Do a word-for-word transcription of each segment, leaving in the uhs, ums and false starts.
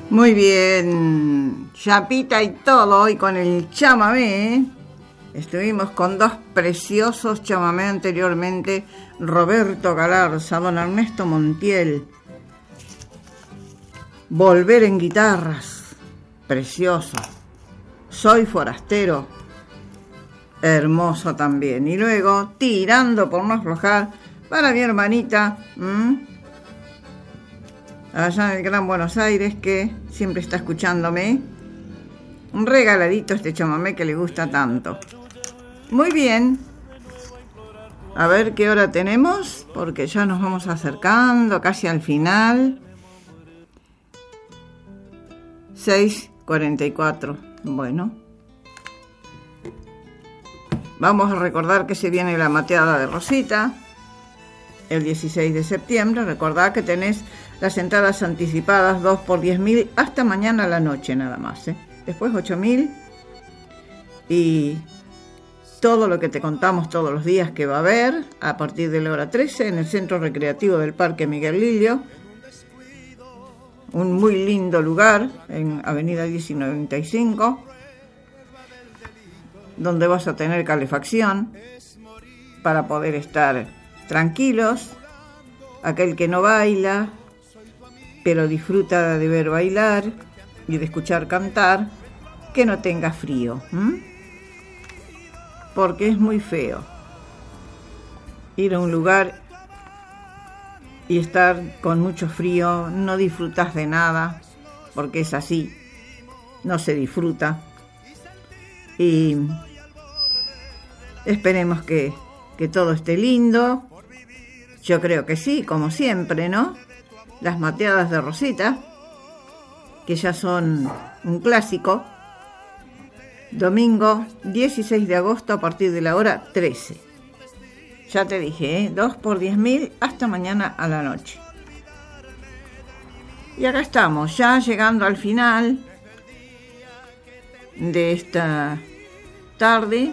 Muy bien, chapita y todo, y con el chamamé. Estuvimos con dos preciosos chamamé anteriormente, Roberto Galarza, don Ernesto Montiel. Volver en guitarras, precioso. Soy forastero, hermoso también. Y luego, tirando por no aflojar, para mi hermanita, ¿m? allá en el Gran Buenos Aires, que siempre está escuchándome. Un regaladito este chamamé que le gusta tanto. Muy bien. A ver qué hora tenemos, porque ya nos vamos acercando casi al final. seis cuarenta y cuatro. Bueno. Vamos a recordar que se viene la mateada de Rosita el dieciséis de septiembre. Recordad que tenés las entradas anticipadas dos por diez mil hasta mañana a la noche nada más, ¿eh? Después ocho mil. Y todo lo que te contamos todos los días que va a haber a partir de la hora trece en el Centro Recreativo del Parque Miguel Lillo. Un muy lindo lugar en Avenida diez noventa y cinco, donde vas a tener calefacción para poder estar tranquilos. Aquel que no baila, pero disfruta de ver bailar y de escuchar cantar, que no tenga frío, ¿m? Porque es muy feo ir a un lugar y estar con mucho frío, no disfrutas de nada, porque es así, no se disfruta. Y esperemos que, que todo esté lindo. Yo creo que sí, como siempre, ¿no? Las mateadas de Rosita, que ya son un clásico. Domingo dieciséis de agosto a partir de la hora trece. Ya te dije, ¿eh? dos por diez mil hasta mañana a la noche. Y acá estamos, ya llegando al final de esta tarde.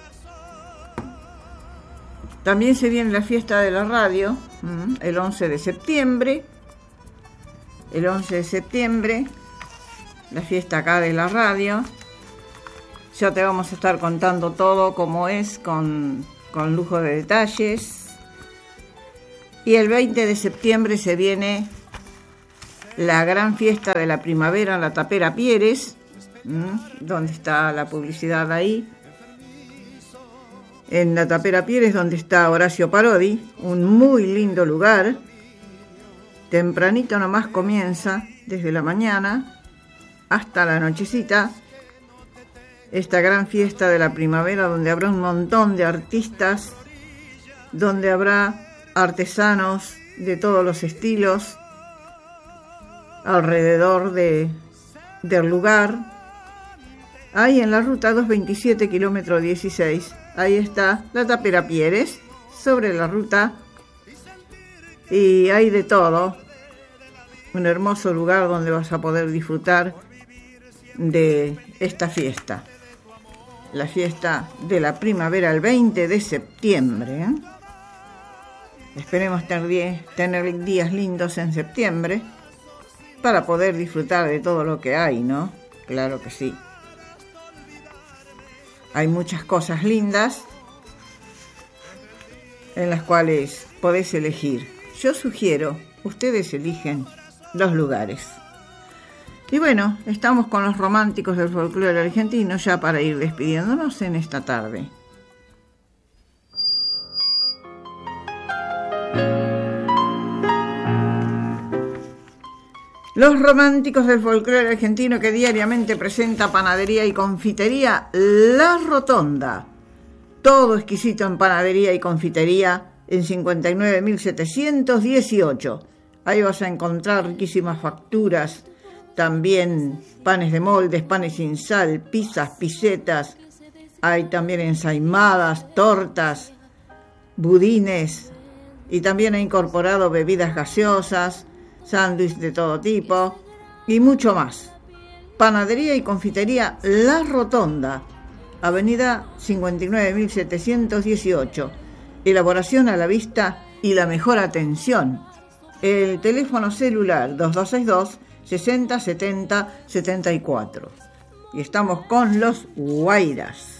También se viene la fiesta de la radio, el once de septiembre. El once de septiembre, la fiesta acá de la radio. Ya te vamos a estar contando todo como es, con, con lujo de detalles. Y el veinte de septiembre se viene la gran fiesta de la primavera en la Tapera Pieres, donde está la publicidad ahí. En la Tapera Pieres, donde está Horacio Parodi, un muy lindo lugar. Tempranito nomás comienza, desde la mañana hasta la nochecita, esta gran fiesta de la primavera, donde habrá un montón de artistas, donde habrá artesanos de todos los estilos alrededor de, del lugar. Ahí en la ruta doscientos veintisiete, kilómetro dieciséis, ahí está la Tapera Pieres, sobre la ruta, y hay de todo. Un hermoso lugar donde vas a poder disfrutar de esta fiesta. La fiesta de la primavera el veinte de septiembre, ¿eh? Esperemos tener, tener días lindos en septiembre para poder disfrutar de todo lo que hay, ¿no? Claro que sí. Hay muchas cosas lindas en las cuales podés elegir. Yo sugiero, ustedes eligen los lugares. Y bueno, estamos con los románticos del folclore argentino ya para ir despidiéndonos en esta tarde. Los románticos del folclore argentino, que diariamente presenta Panadería y Confitería La Rotonda. Todo exquisito en panadería y confitería en cincuenta y nueve mil setecientos dieciocho. Ahí vas a encontrar riquísimas facturas, también panes de moldes, panes sin sal, pizzas, pisetas. Hay también ensaimadas, tortas, budines, y también ha incorporado bebidas gaseosas, sándwiches de todo tipo y mucho más. Panadería y Confitería La Rotonda, avenida cincuenta y nueve mil setecientos dieciocho. Elaboración a la vista y la mejor atención. El teléfono celular dos dos seis dos, sesenta setenta setenta y cuatro. Y estamos con los Guairas.